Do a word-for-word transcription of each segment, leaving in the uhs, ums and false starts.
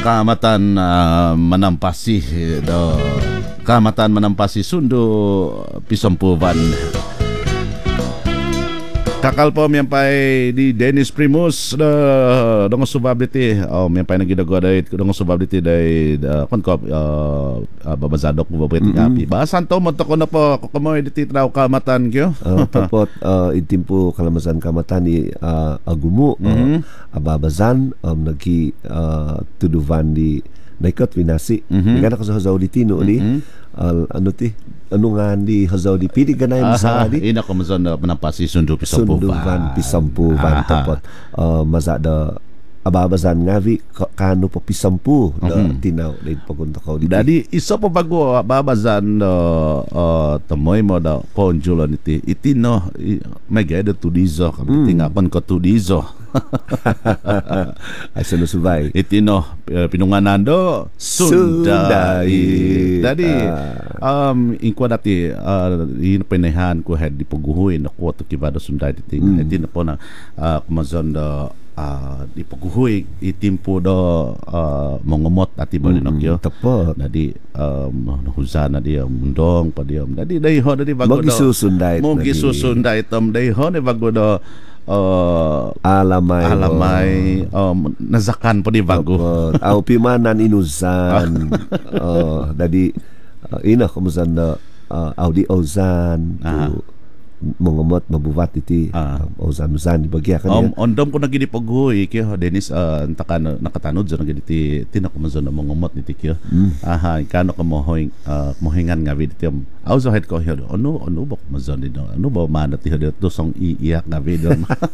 Kamatan uh, Manampasi do Kamatan Manampasi Sundo Pisampuvan. Kakal po miyempay di Dennis Primus da dong subability oh miyempay na gidago dai dong subability dai kon ko uh, uh, babazadok mo babet api basan to mo to ko na po ko mo editi traw kamatan kyo uh, tapot uh, itimpo kalamasan kamatan ni uh, agumo mm-hmm. uh, ababazan um, nagi uh, tuduvan di naikot winasi mm-hmm. Ika na ko sa hazaw di tino ni uh, ano ti ano nga di hazaw di pili ganay masama di ina ko mazon na manapasi sundo pisampuvan sunduvan pisampuvan tapot uh, mazada ababazan nga vi kano po pisampu da mm-hmm. tinaw dahil pagunta ko di dadi isa po bago ababazan uh, uh, tamoy mo da ponjulo niti iti no may gaya tudizo kami mm. tingapon ko tudizo ay sunusubay itino pinunganando Sunday dadi um inko dati uh, inpenehan ko head di paguhoy na ko to kibado Sunday ting mm. itino po na uh, kumazon da uh, di paguhoy itimpo do uh, mongomot ati balinokyo mm, tapos dadi um huzana di mundong pa di dadi dai ho dadi bago do magisusunday mo gisusunday tom dai ho ni bago do Uh, alamay alamay oh. um, nazakan po di bago au pimanan inuzan uh, dadi uh, ina kumusan na uh, au di ozan tu mongomot mabuvat iti uh, ozan ozan bagya kanya um, ondom ko nagidi paghuy kyo Dennis uh, takano nakatanod so nagidi ti tinakumazon na mongomot niti kyo mm. aha ikano ko mohoy uh, mohingan nga vid ti au so head ko hyo ano ano ba kumazon din ano ba man ti hyo to song iiyak nga vid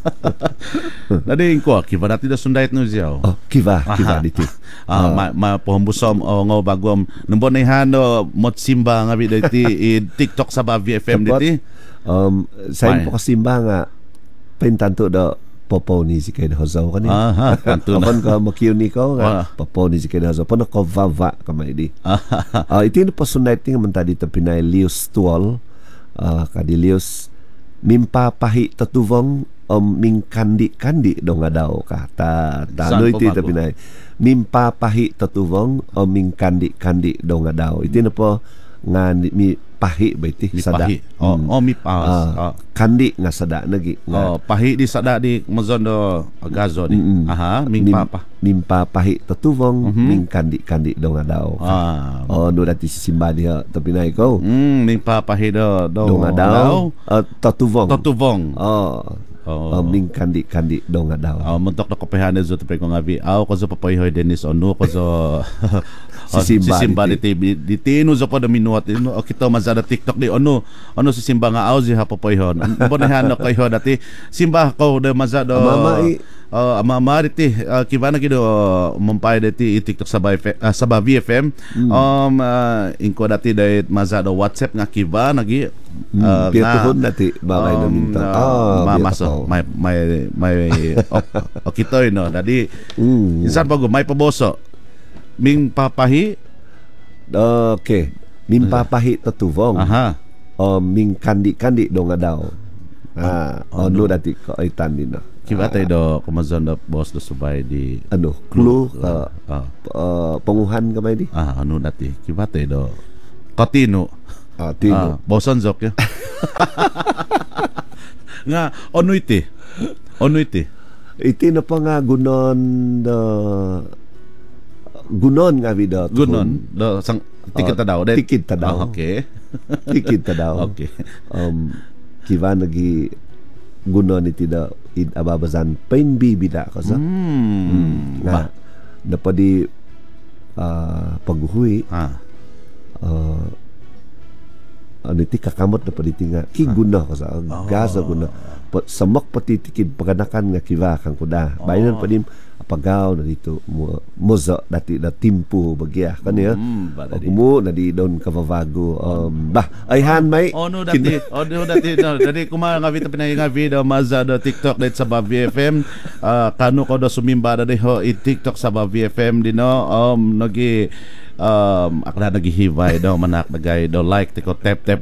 nading ko kiva dati da sundayt no ziaw oh kiva kiva diti ah uh, ma, ma pohombusom o ngo bagom numbon ni hano mot simba nga vid ti TikTok sa Bavi F M diti um sain po kasimba nga pintanto da popo ni si kay hazaw kanina aha tanto na kon ka makiyo ni ko nga popo ni si kay hazaw pono ko vava kamay di ah itino pa sunay ting man tadi ta pinay Leos tual ah kadi Leos mimpapahi tatuvong um ming kandi kandi do nga daw ka ta tanoy ti ta pinay mimpapahi tatuvong um ming kandi kandi do nga daw itino po nga mi pahi ba iti sada oh mm. oh mi pas uh, oh. kandi nga sada nagi nga. Oh pahi di sada di mazon do agazo di mm-hmm. aha ming Mim, papa mimpa pahi tatuvong mm-hmm. ming kandi kandi do nga daw ah oh no dati si simba diha tapinay ko mm ming papahi do do, do nga daw uh, tatuvong tatuvong oh Oh, oh ming kandi kandi do nga daw. Oh, muntok na kopehane zo tapay ko nga vi. Aw ko zo papoy Dennis ono ko zo si Simba, si Simba di T V di tino zo pa da minuat ino kita mazada TikTok di ono ono si Simba nga aw si papoy hon. Bonehan na kayo dati Simba ko da mazada mama i uh, mama diti uh, kibana gido uh, mumpay diti TikTok sa uh, sa Bavi F M mm. um uh, inko dati dayt mazada WhatsApp nga kiba nagi uh, piyatuhon dati bakay um, na minta ah mamaso may may may o kitoy no dadi mm. Insan bago may paboso ming papahi okay ming papahi tatuvong aha o ming kandi kandi do nga daw ah oh, no dati ko ay tandin no kiba tay do kumazon do boss do subay di ano clue uh, uh, uh, panguhan kamay di ah ano dati kiba tay do Katino ah tino ah, boson zok yo nga ono iti ono iti iti na pa nga gunon da gunon nga vida gunon do sang tikit ta daw tikit ta daw ah, okay tikit ta daw okay um kiva nagi gunon iti da id ababazan pain bibida ko sa mm. mm. nga napadi uh, paghuhui ah uh, ano iti kakamot na pati nga kiguna ko sa oh. Gaza guna samak pati tikid paganakan nga kiva kang kuda oh. Bayan pa din apagaw na dito moza dati na timpo bagya kaniya mm, mo na di doon kavavago um, bah ay han may oh no dati oh no dati no dati kuma nga vita pinay nga video maza do TikTok dit sa Bavi F M uh, kanu ko do sumimba da di ho i TikTok sa Bavi F M di no um nagi um akla nagihibay daw manak nagay do like tiko tap tap